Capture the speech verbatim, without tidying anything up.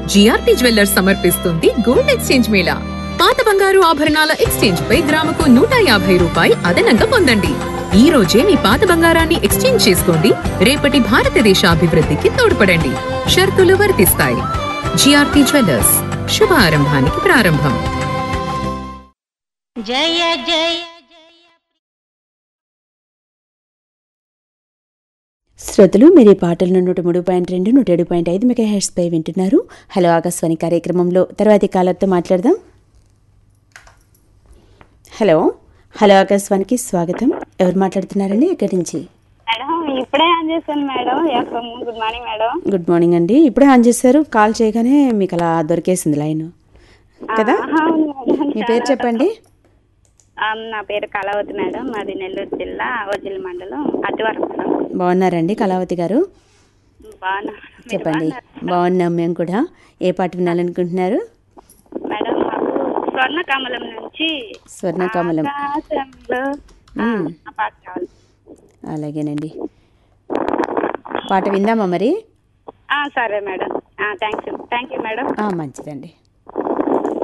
GRP jewellers సమర్పిస్తుంది gold exchange Mela. పాత బంగారు ఆభరణాల ఎక్స్చేంజ్ పై గ్రాముకు నూట యాభై రూపాయి అదనంగా పొందండి. ఈ రోజే మీ పాత బంగారాన్ని ఎక్స్చేంజ్ చేసుకోండి, రేపటి భారతదేశ అభివృద్ధికి తోడ్పడండి. షరతులు వర్తిస్తాయి. జిఆర్పి జ్యువెల్లర్స్, శుభారంభానికి ప్రారంభం. జయ జయ శ్రోతలు మీరు ఈ పాటలను నూట మూడు పాయింట్ రెండు నూట ఏడు పాయింట్ ఐదు మెగా హెర్ట్జ్ పై వింటున్నారు. హలో ఆకాశవాణి కార్యక్రమంలో తర్వాతి కాలర్తో మాట్లాడదాం. హలో హలో ఆకాశవాణికి స్వాగతం. ఎవరు మాట్లాడుతున్నారండి, ఎక్కడి నుంచి? మేడం ఇప్పుడే ఆన్ చేశాను madam. Good morning madam. Good morning అండి. ఇప్పుడే ఆన్ చేశారు, కాల్ చేయగానే మీకు అలా దొరికేసింది లైన్ కదా. మీ పేరు చెప్పండి. నా పేరు కళావతి మేడం, మాది నెల్లూరు జిల్లా ఓజిల్ మండలం అతివరం. బాగున్నారండి కళావతి గారు? బాగున్నా. చెప్పండి. బాగున్నాం మేము కూడా. ఏ పాట వినాలనుకుంటున్నారు మేడం? మాకు స్వర్ణ కమలం నుంచి స్వర్ణ కమలం పాట కావాలి. అలాగేనండి, పాట విందామా మరి? సరే madam. Thank you thank you madam. మంచిదండి.